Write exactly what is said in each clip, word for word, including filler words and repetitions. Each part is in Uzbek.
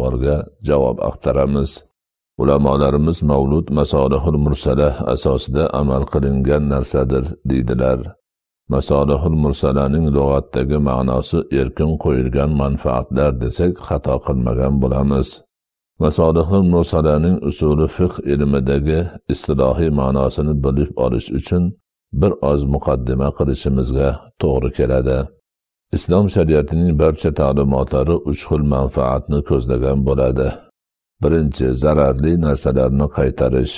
savolga javob axtaramiz. Ulamolarimiz mavlud masolihul mursalah asosida amal qilingan narsadir deydilar. Masolihul mursalaning lug'atdagi ma'nosi erkin qo'yilgan manfaatlar desak xato qilmagan bo'lamiz. Masolihul mursalaning usuli fiqh ilmidagi istilohiy ma'nosini bilib olish uchun bir oz muqaddima qilishimizga to'g'ri keladi. Islom shariatining barcha ta'limotlari uch xil manfaatni ko'zlagan bo'ladi. Birinchi, zararli narsalarni qaytarish.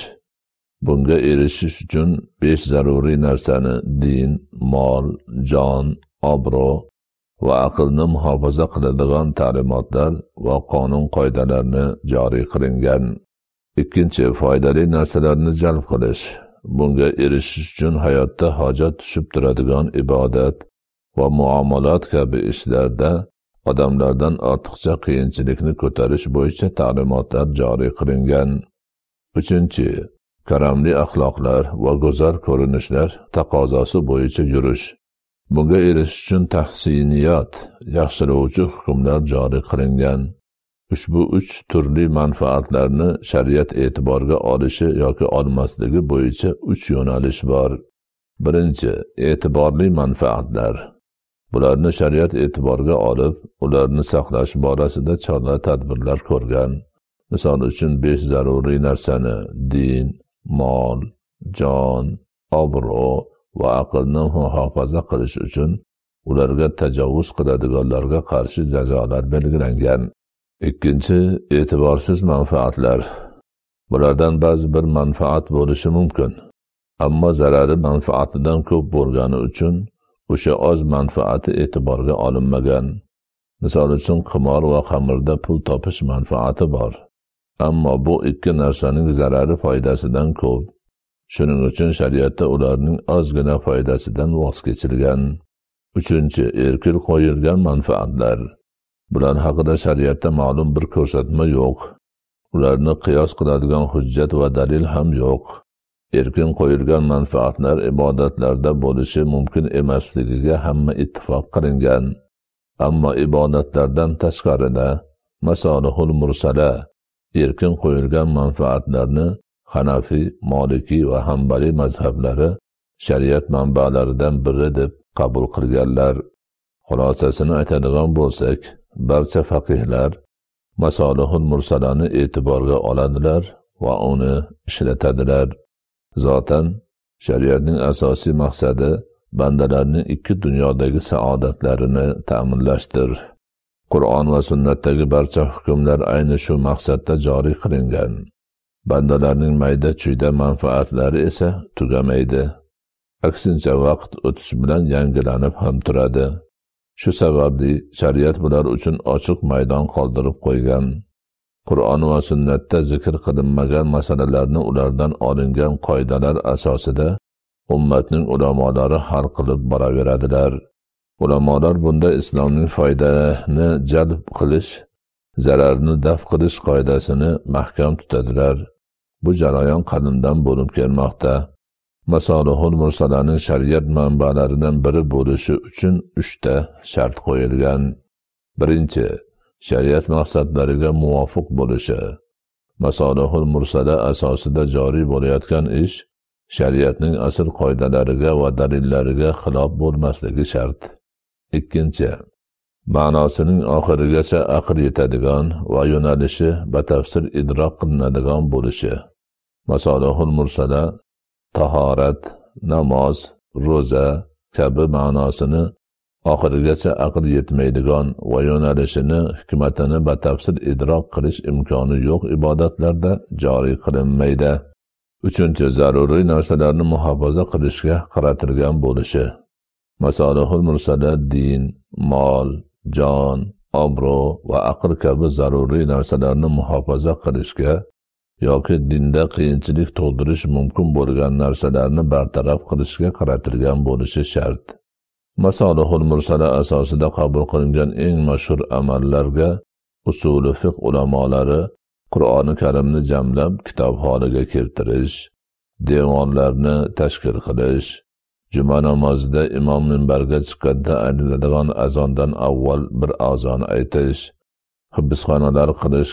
Bunga erishish uchun besh zaruriy narsani din, mol, jon, obro' va aqlni muhofaza qiladigan ta'limotlar va qonun-qoidalarni joriy qilingan. Ikkinchi, foydali narsalarni jalb qilish. Bunga erishish uchun hayotda hojat tushib turadigan ibodat va muomalat kabi ishlarda odamlardan ortiqcha qiyinchilikni ko'tarish bo'yicha ta'limotlar joriy qilingan. Uchinchi, karamli axloqlar va go'zal ko'rinishlar taqozosi bo'yicha yurish. Bunga erishish uchun tahsiniyat, yaxshilovchi hukmlar joriy qilingan. Ushbu uch turli manfaatlarni shariat e'tiborga olishi yoki olmasligi bo'yicha uch yo'nalish bor. Birinchi, e'tiborli manfaatlar. Bularni shariat e'tiborga olib, ularni saqlash borasida chora tadbirlar ko'rgan. Misol uchun besh zaruriy narsani din, mol, jon, obro' va aqlni muhofaza qilish uchun ularga tajovuz qiladiganlarga qarshi jazolar belgilangan. Ikkinchi, e'tiborsiz manfaatlar. Bulardan ba'zi bir manfaat bo'lishi mumkin, ammo zarari manfaatidan ko'p bo'lgani uchun o'sha oz manfaati e'tiborga olinmagan. Misol uchun qimor va xamirda pul topish manfaati bor, ammo bu ikki narsaning zarari foydasidan ko'p. Shuning uchun shariatda ularning ozgina foydasidan voz kechilgan. Uchinchi, erkin qo'yilgan manfaatlar. Bular haqida shariatda ma'lum bir ko'rsatma yo'q. Ularni qiyos qiladigan hujjat va dalil ham yo'q. Erkin qo'yilgan manfaatlar ibodatlarda bo'lishi mumkin emasligiga hamma ittifoq qilingan. Ammo ibodatlardan tashqarida masolihul mursala erkin qo'yilgan manfaatlarni Hanafi, Maliki va Hanbali mazhablari shariat manbalaridan biri deb qabul qilganlar. Xulosasini aytadigan bo'lsak, barcha faqihlar masolihul mursalani e'tiborga oladilar va uni ishlatadilar. Zotan shariatning asosiy maqsadi bandalarning ikki dunyodagi saodatlarini ta'minlashdir. Qur'on va sunnatdagi barcha hukmlar ayni shu maqsadda joriy qilingan. Bandalarning mayda-chuyda manfaatlari esa tugamaydi. Aksincha vaqt o'tish bilan yangilanib ham turadi. Shu sababli shariat bular uchun ochiq maydon qoldirib qo'ygan. Qur'on va sunnatda zikr qilinmagan masalalarni ulardan olingan qoidalar asosida ummatning ulamolari hal qilib boraveradilar. Ulamolar bunda islomning foydani jalb qilish, zararni daf qilish qoidasini mahkam tutadilar. Bu jarayon qadimdan bo'lib kelmoqda. Masolihul mursalaning shariat manbalaridan biri bo'lishi uchun uchta shart qo'yilgan. Birinchi, shariat maqsadlariga muvofiq bo'lishi. Masolihul mursala asosida joriy bo'layotgan ish shariatning asl qoidalariga va dalillariga xilof bo'lmasligi shart. Ikkinchi, ma'nosining oxirigacha aql yetadigan va yo'nalishi batafsil idrok qilinadigan bo'lishi. Masolihul mursala tahorat, namoz, ro'za kabi ma'nosini oxirigacha aql yetmaydigan va yo'nalishini, hikmatini batafsil idrok qilish imkoni yo'q ibodatlarda joriy qilinmaydi. Uchinchi, zaruriy narsalarni muhofaza qilishga qaratilgan bo'lishi. Masolihul mursala din, mol, jon, obro' va aql kabi zaruriy narsalarni muhofaza qilishga yoki dinda qiyinchilik tug'dirish mumkin bo'lgan narsalarni bartaraf qilishga qaratilgan bo'lishi shart. Masolihul mursala asosida qabul qilingan eng mashhur amallarga usuli fiqh ulamolari Qur'oni Karimni jamlab kitob holiga keltirish, devonlarni tashkil qilish, juma namozida imom minbarga chiqqanda aytiladigan azondan avval bir azon aytish, hibsxonalar qilish